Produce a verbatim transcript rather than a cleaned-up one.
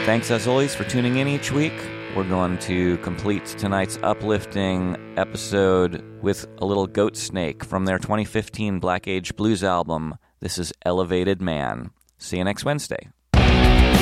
Thanks, as always, for tuning in each week. We're going to complete tonight's uplifting episode with a little Goat Snake from their twenty fifteen Black Age Blues album. This is Elevated Man. See you next Wednesday.